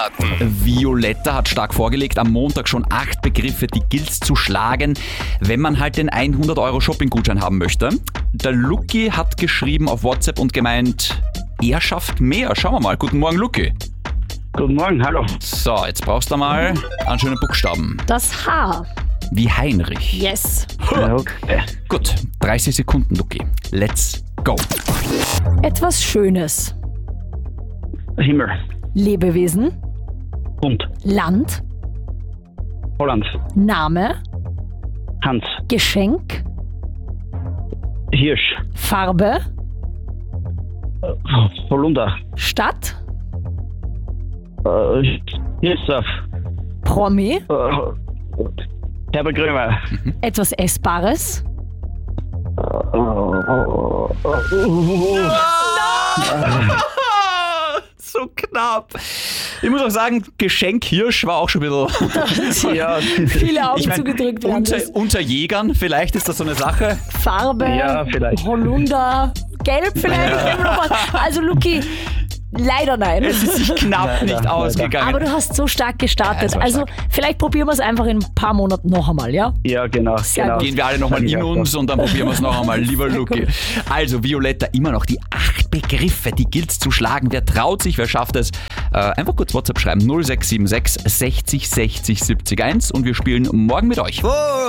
raten. Violetta hat stark vorgelegt, am Montag schon 8 Begriffe, die gilt's zu schlagen, wenn man halt den 100 € Shopping-Gutschein haben möchte. Der Luki hat geschrieben auf WhatsApp und gemeint, er schafft mehr. Schauen wir mal. Guten Morgen, Luki. Guten Morgen, hallo. So, jetzt brauchst du mal einen schönen Buchstaben. Das H. Wie Heinrich. Yes. Okay. Gut, 30 Sekunden, Luki. Let's go. Etwas Schönes. Himmel. Lebewesen. Hund. Land. Holland. Name. Hans. Geschenk. Hirsch. Farbe. Holunder. Stadt. Hirschsaft. Promi. Herbert Grömer. Etwas Essbares. So knapp. Ich muss auch sagen, Geschenk Hirsch war auch schon ein bisschen... Ja, Viele Augen Ich mein, zugedrückt werden. unter Jägern, vielleicht ist das so eine Sache. Farbe. Ja, vielleicht. Holunder. Gelb vielleicht. Also Luki, leider nein. Es ist sich knapp nicht ausgegangen. Aber du hast so stark gestartet. Ja, es war Also stark. vielleicht probieren wir es einfach in ein paar Monaten noch einmal, ja? ja, genau. Sehr genau. gut. Gehen wir alle nochmal Sag ich in auch uns so. und dann probieren wir es noch einmal, lieber Luki. Also Violetta, immer noch die 8 Begriffe, die gilt's zu schlagen. Wer traut sich, wer schafft es? Einfach kurz WhatsApp schreiben, 0676 60 60 70 1 und wir spielen morgen mit euch.